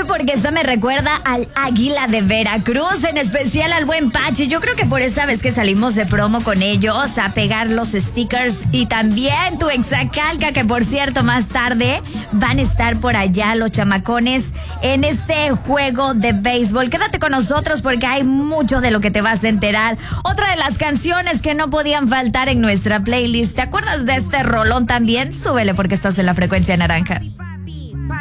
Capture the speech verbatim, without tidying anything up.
porque esta me recuerda al Águila de Veracruz, en especial al buen Pachi. Yo creo que por esa vez que salimos de promo con ellos a pegar los stickers y también tu Exacalca, que por cierto más tarde van a estar por allá los chamacones en este juego de béisbol. Quédate con nosotros porque hay mucho de lo que te vas a enterar. Otra de las canciones que no podían faltar en nuestra playlist. ¿Te acuerdas de este rolón también? Súbele porque estás en la frecuencia naranja.